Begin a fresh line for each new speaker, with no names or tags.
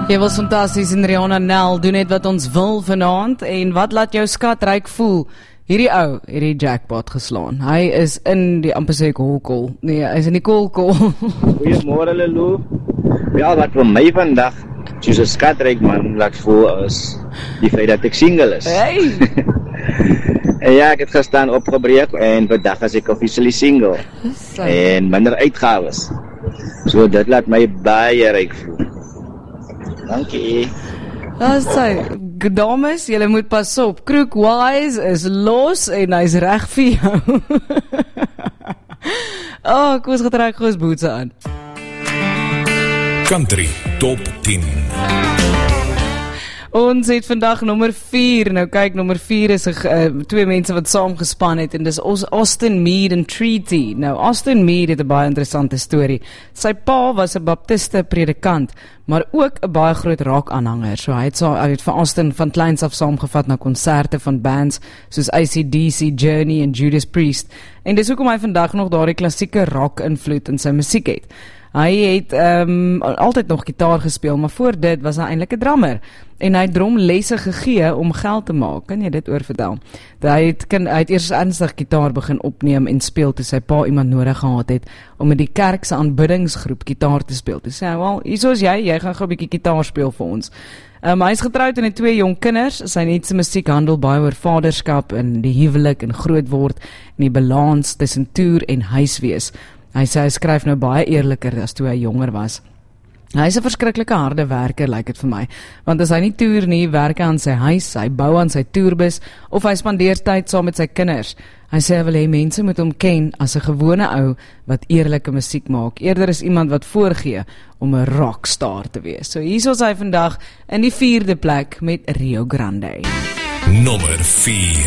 Jy was fantasties en Rihanna Nel doen net wat ons wil vanaand. En wat laat jou skatryk voel? Hierdie ou het die jackpot geslaan. Hy is in die amper sê kolkol. Nee, hy is in die kolkol.
Goeiemôre Lulu. Ja, wat vir my vandag soos 'n skatryk man laat voel is die feit dat ek single is.
Hey.
En ja, ek het gestaan opgebreek en vandag is ek officially single. En minder uitgawes. So dit laat my baie ryk voel. Dankie.
Dat sê, dames, julle moet pas op. Crookwise is los en hy's reg vir jou. Kom ons getrek gous boetse aan.
Country Top 10.
Ons het vandag nommer 4. Nou kyk, nommer 4 is twee mense wat saamgespan het en dis Austin Meade en Treaty. Nou Austin Meade het 'n baie interessante storie. Sy pa was 'n baptiste predikant, maar ook 'n baie groot rock-aanhanger. So hy het vir Austin van kleins af saamgevat na konserte van bands soos AC/DC, Journey en Judas Priest. En dis hoekom hy vandag nog daardie klassieke rock-invloed in sy musiek het. Hy het altyd nog gitaar gespeel, maar voor dit was hy eintlik 'n drummer. En hy het drumlesse gegee om geld te maak. Kan jy dit oorvertel? Hy het eers ernstig gitaar begin opneem en speel toe sy pa iemand nodig gehad het om met die kerk se aanbiddingsgroep gitaar te speel. Toe sê hy, "Wel, hier is jy gaan gou 'n bietjie gitaar speel vir ons." Hy is getroud en het 2 jong kinders. Sy nuutste musiek handel baie oor vaderskap en die huwelik en grootword en die balans tussen toer en huiswees. Hy sê hy skryf nou baie eerliker as toe hy jonger was. Hy is 'n verskriklike harde werker, lyk dit vir my. Want as hy nie toer nie, werk hy aan sy huis, hy bou aan sy toerbus, of hy spandeer tyd saam met sy kinders. Hy sê hy wil hê mense moet hom ken as 'n gewone ou wat eerlike musiek maak, eerder as iemand wat voorgee om 'n rockstar te wees. So hier is hy vandag in die 4de plek met Rio Grande.
Nommer 4.